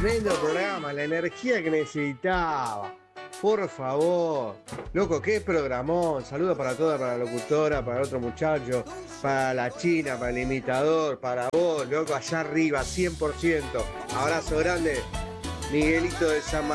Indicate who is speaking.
Speaker 1: Tremendo programa, la energía que necesitaba. Por favor. Loco, qué programón. Saludos para toda, para la locutora, para el otro muchacho, para la china, para el imitador, para vos, loco, allá arriba, 100%. Abrazo grande, Miguelito de San Martín.